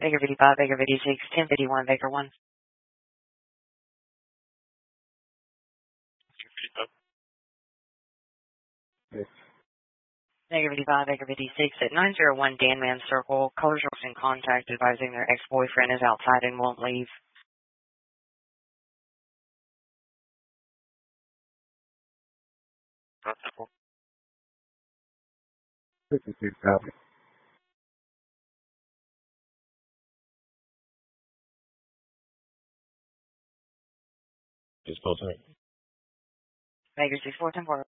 Baker 55, Baker 56, 1051, Baker 1. Yes. Baker 55, Baker 56 at 901 Danman Circle. Colors are in contact advising their ex-boyfriend is outside and won't leave. 56,000. Just posting it. Baker 64, 10